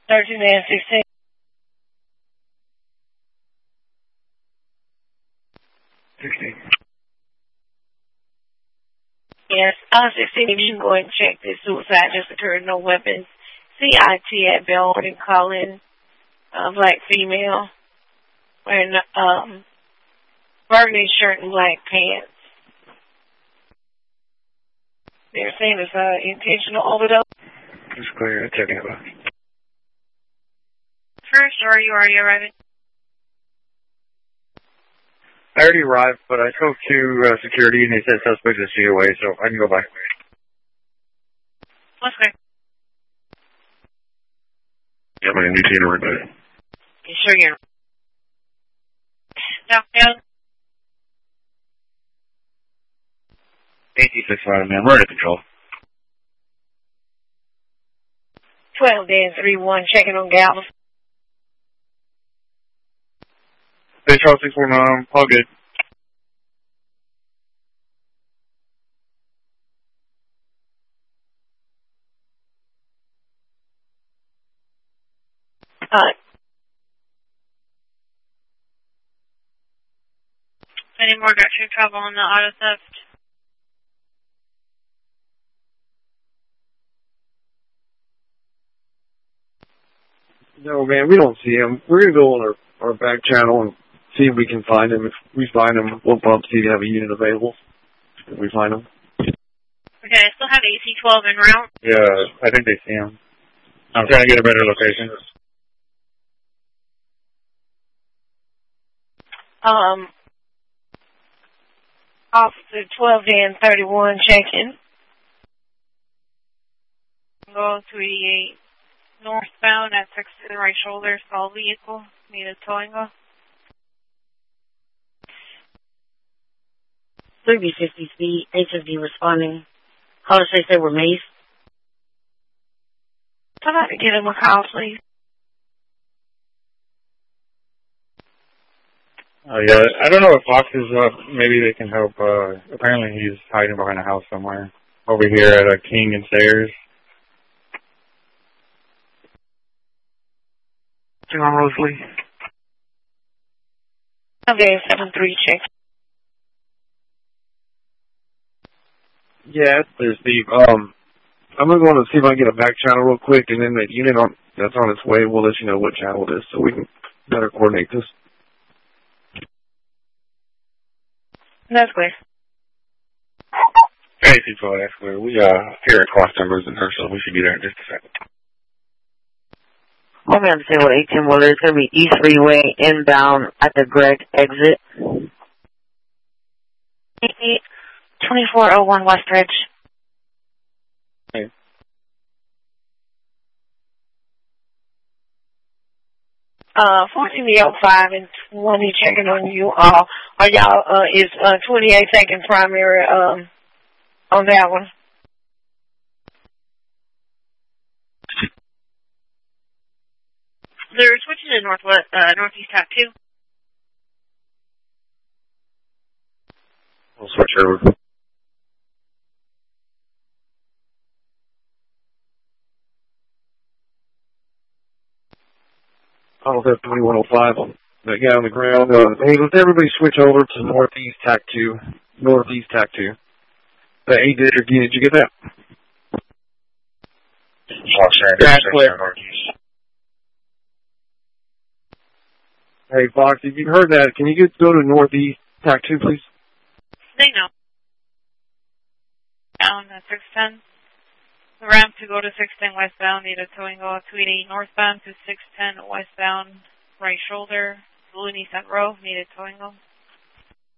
13 and 16. Yes, 16, if you can go and check this suicide just occurred, no weapons. CIT at Bellwood and Collin, black female, wearing burgundy shirt and black pants. They're saying it's intentional overdose. It's clear. Checking it out. First, or are you already arriving? I already arrived, but I spoke to security and they said suspect is feet away, so I can go back. What's clear? Yeah, my name is Tina Ridley. You sure you're... Down? 86 man, we're under control. 12 days, 3-1, checking on Galvin. Hey, Charles 619, all good. Any more direction trouble on the auto theft? No, man, we don't see him. We're going to go on our back channel and see if we can find him. If we find him, we'll bump, see if we have a unit available. If we find him. Okay, I still have AC-12 en route. Yeah, I think they see him. I'm trying to get a better location. Officer 12 and 31 checking. Go 288 northbound at 6 to the right shoulder, stall vehicle, needed towing off. 3050 speed, HSD responding. Caller says they were maced. Somebody get him a call, please. Yeah, I don't know if Fox is up. Maybe they can help. Apparently he's hiding behind a house somewhere. Over here at King and Sayers. John Rosalie. Okay, 7-3 check. Yeah, there's Steve. I'm going to go on and see if I can get a back channel real quick, and then the unit that's on its way, we'll let you know what channel it is so we can better coordinate this. That's clear. Hey, C12, that's clear. We here at Cross Timbers in Herschel. We should be there in just a second. I'm going to say what 18 will. It's going to be East Freeway inbound at the Gregg exit. 2401 Westridge. Hey. 1405 and 20 checking on you all. Are y'all, is 28 second primary on that one? They're switching to northeast tack 2. We'll switch over. Auto theft 2105. That guy on the ground. Hey, let's everybody switch over to northeast tack 2. Northeast tack 2. The 8-district unit, did you get that? That's clear. Hey, Fox, if you heard that, can you go to northeast tack 2, please? They know. Down at 610. The ramp to go to 610 westbound, need a towing go 288 northbound to 610 westbound, right shoulder, Blue Nissan Row, needed towing go.